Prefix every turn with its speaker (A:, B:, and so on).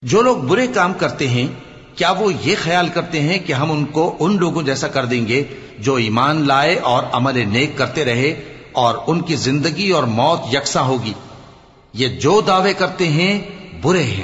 A: जो लोग बुरे काम करते हैं, क्या वो ये ख्याल करते हैं कि हम उनको उन लोगों जैसा कर देंगे जो ईमान लाए और अमल नेक करते रहे और उनकी जिंदगी और मौत यकसा होगी? ये जो दावे करते हैं बुरे हैं।